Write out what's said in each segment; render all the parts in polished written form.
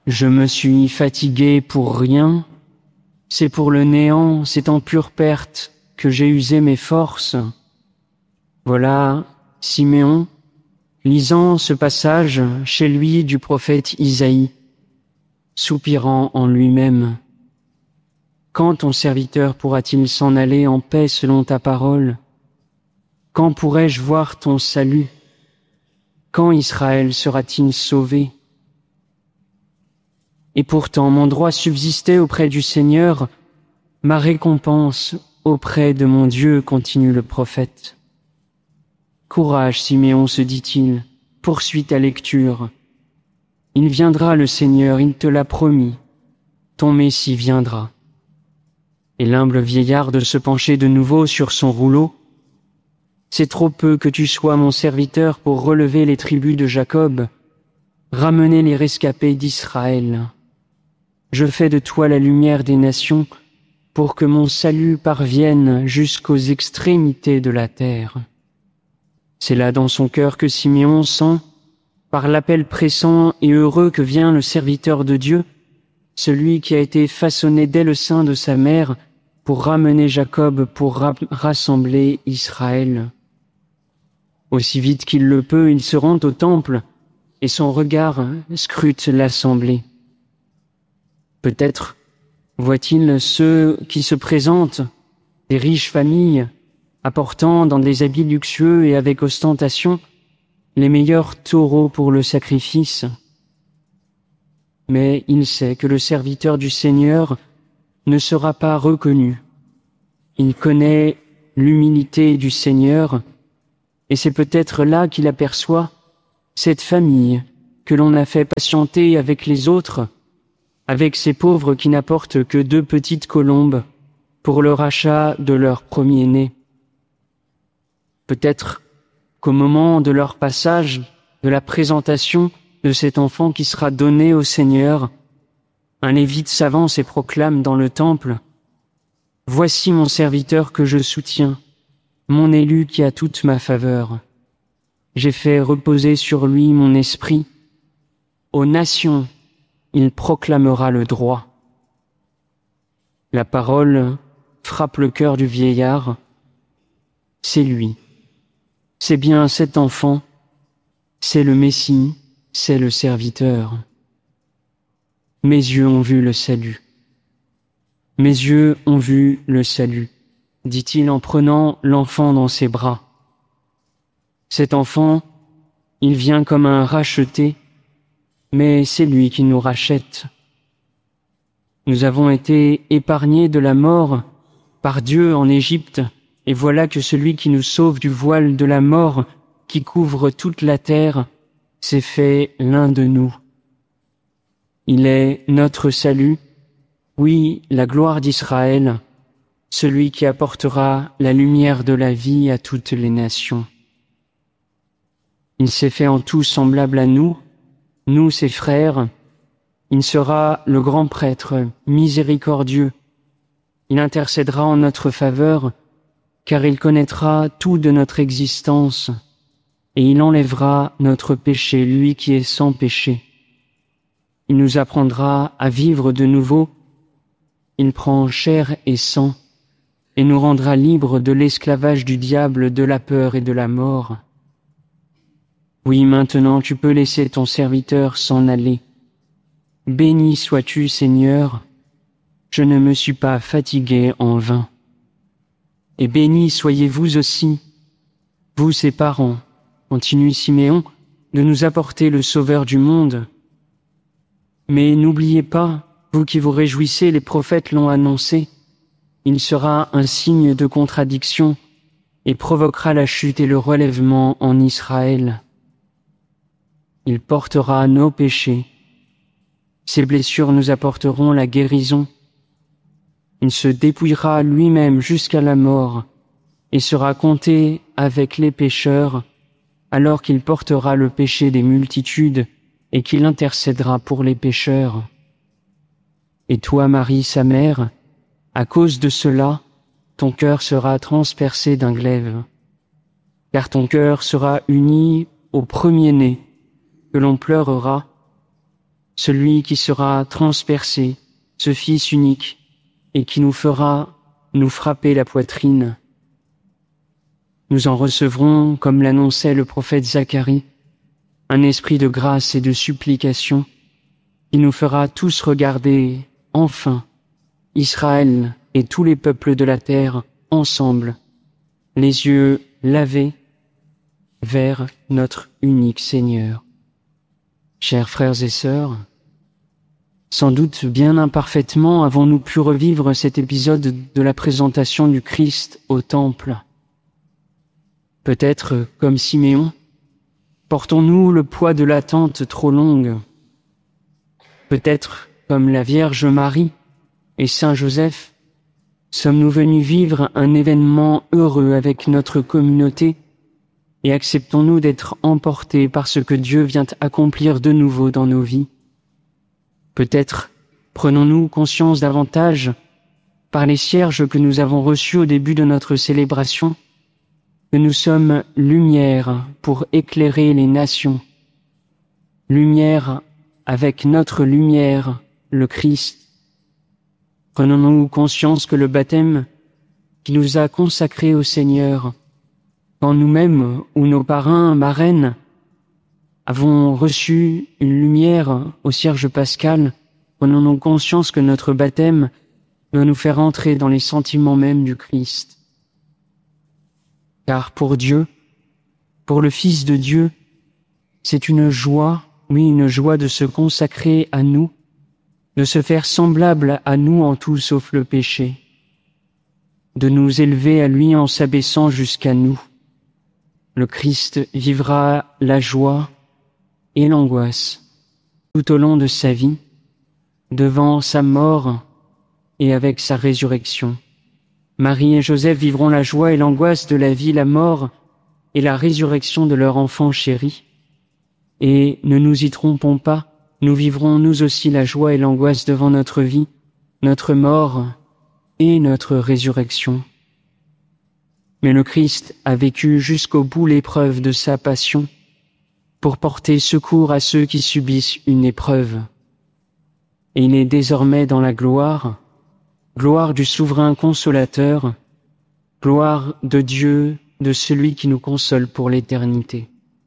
Je me suis fatigué pour rien, c'est pour le néant, c'est en pure perte que j'ai usé mes forces. Voilà Siméon, lisant ce passage chez lui du prophète Isaïe, soupirant en lui-même. Quand ton serviteur pourra-t-il s'en aller en paix selon ta parole? Quand pourrai-je voir ton salut? Quand Israël sera-t-il sauvé? Et pourtant mon droit subsistait auprès du Seigneur, ma récompense auprès de mon Dieu, continue le prophète. Courage, Siméon, se dit-il, poursuis ta lecture. Il viendra le Seigneur, il te l'a promis, ton Messie viendra. Et l'humble vieillard de se pencher de nouveau sur son rouleau. C'est trop peu que tu sois mon serviteur pour relever les tribus de Jacob, ramener les rescapés d'Israël. Je fais de toi la lumière des nations pour que mon salut parvienne jusqu'aux extrémités de la terre. C'est là dans son cœur que Siméon sent, par l'appel pressant et heureux que vient le serviteur de Dieu, celui qui a été façonné dès le sein de sa mère pour ramener Jacob, pour rassembler Israël. Aussi vite qu'il le peut, il se rend au temple et son regard scrute l'assemblée. Peut-être voit-il ceux qui se présentent, des riches familles, apportant dans des habits luxueux et avec ostentation les meilleurs taureaux pour le sacrifice. Mais il sait que le serviteur du Seigneur ne sera pas reconnu. Il connaît l'humilité du Seigneur, et c'est peut-être là qu'il aperçoit cette famille que l'on a fait patienter avec les autres, avec ces pauvres qui n'apportent que 2 petites colombes pour le rachat de leur premier-né. Peut-être qu'au moment de leur passage, de la présentation de cet enfant qui sera donné au Seigneur, un lévite s'avance et proclame dans le temple « Voici mon serviteur que je soutiens, mon élu qui a toute ma faveur. J'ai fait reposer sur lui mon esprit. Aux nations, il proclamera le droit. » La parole frappe le cœur du vieillard. C'est lui. C'est bien cet enfant. C'est le Messie, c'est le serviteur. Mes yeux ont vu le salut. Mes yeux ont vu le salut, dit-il en prenant l'enfant dans ses bras. Cet enfant, il vient comme un racheté, mais c'est lui qui nous rachète. Nous avons été épargnés de la mort par Dieu en Égypte, et voilà que celui qui nous sauve du voile de la mort qui couvre toute la terre s'est fait l'un de nous. Il est notre salut, oui, la gloire d'Israël, celui qui apportera la lumière de la vie à toutes les nations. Il s'est fait en tout semblable à nous, nous ses frères. Il sera le grand prêtre miséricordieux. Il intercédera en notre faveur, car il connaîtra tout de notre existence, et il enlèvera notre péché, lui qui est sans péché. Il nous apprendra à vivre de nouveau. Il prend chair et sang, et nous rendra libres de l'esclavage du diable, de la peur et de la mort. Oui, maintenant tu peux laisser ton serviteur s'en aller. Béni sois-tu, Seigneur, je ne me suis pas fatigué en vain. Et bénis soyez-vous aussi, vous ses parents, continue Siméon, de nous apporter le Sauveur du monde. Mais n'oubliez pas, vous qui vous réjouissez, les prophètes l'ont annoncé, il sera un signe de contradiction et provoquera la chute et le relèvement en Israël. Il portera nos péchés. Ses blessures nous apporteront la guérison. Il se dépouillera lui-même jusqu'à la mort et sera compté avec les pécheurs alors qu'il portera le péché des multitudes et qu'il intercédera pour les pécheurs. Et toi, Marie, sa mère, à cause de cela, ton cœur sera transpercé d'un glaive, car ton cœur sera uni au premier-né que l'on pleurera. celui qui sera transpercé, ce Fils unique, et qui nous fera nous frapper la poitrine. Nous en recevrons, comme l'annonçait le prophète Zacharie, un esprit de grâce et de supplication qui nous fera tous regarder, enfin, Israël et tous les peuples de la terre ensemble, les yeux lavés vers notre unique Seigneur. Chers frères et sœurs, sans doute bien imparfaitement avons-nous pu revivre cet épisode de la présentation du Christ au Temple. Peut-être, comme Siméon, portons-nous le poids de l'attente trop longue. Peut-être, comme la Vierge Marie et Saint Joseph, sommes-nous venus vivre un événement heureux avec notre communauté et acceptons-nous d'être emportés par ce que Dieu vient accomplir de nouveau dans nos vies. Peut-être prenons-nous conscience davantage, par les cierges que nous avons reçus au début de notre célébration, que nous sommes lumière pour éclairer les nations. Lumière avec notre lumière, le Christ. Prenons-nous conscience que le baptême qui nous a consacrés au Seigneur, quand nous-mêmes ou nos parrains, marraines, avons reçu une lumière au cierge pascal, prenons-nous conscience que notre baptême doit nous faire entrer dans les sentiments mêmes du Christ. Car pour Dieu, pour le Fils de Dieu, c'est une joie, oui, une joie de se consacrer à nous, de se faire semblable à nous en tout sauf le péché, de nous élever à lui en s'abaissant jusqu'à nous. Le Christ vivra la joie et l'angoisse tout au long de sa vie, devant sa mort et avec sa résurrection. Marie et Joseph vivront la joie et l'angoisse de la vie, la mort et la résurrection de leur enfant chéri. Et ne nous y trompons pas, nous vivrons nous aussi la joie et l'angoisse devant notre vie, notre mort et notre résurrection. Mais le Christ a vécu jusqu'au bout l'épreuve de sa passion pour porter secours à ceux qui subissent une épreuve. Et il est désormais dans la gloire, gloire du souverain consolateur, gloire de Dieu, de celui qui nous console pour l'éternité.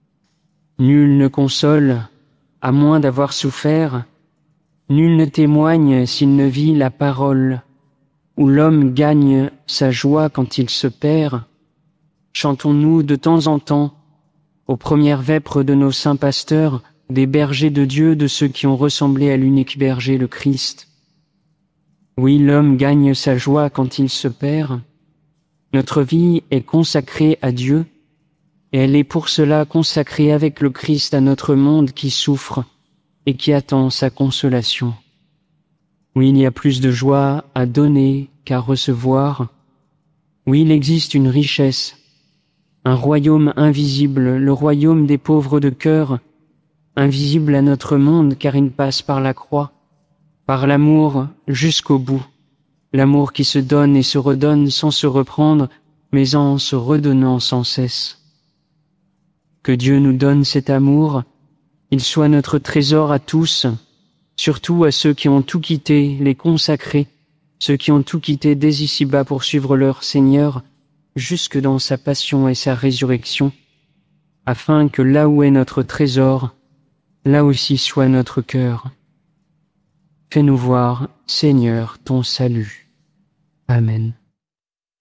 Nul ne console à moins d'avoir souffert, nul ne témoigne s'il ne vit la parole, où l'homme gagne sa joie quand il se perd. Chantons-nous de temps en temps, aux premières vêpres de nos saints pasteurs, des bergers de Dieu, de ceux qui ont ressemblé à l'unique berger, le Christ. Oui, l'homme gagne sa joie quand il se perd. Notre vie est consacrée à Dieu, et elle est pour cela consacrée avec le Christ à notre monde qui souffre et qui attend sa consolation. Oui, il y a plus de joie à donner qu'à recevoir. Oui, il existe une richesse, un royaume invisible, le royaume des pauvres de cœur, invisible à notre monde car il passe par la croix, par l'amour jusqu'au bout, l'amour qui se donne et se redonne sans se reprendre, mais en se redonnant sans cesse. Que Dieu nous donne cet amour, il soit notre trésor à tous, surtout à ceux qui ont tout quitté, les consacrés, ceux qui ont tout quitté dès ici-bas pour suivre leur Seigneur, jusque dans sa passion et sa résurrection, afin que là où est notre trésor, là aussi soit notre cœur. Fais-nous voir, Seigneur, ton salut. Amen.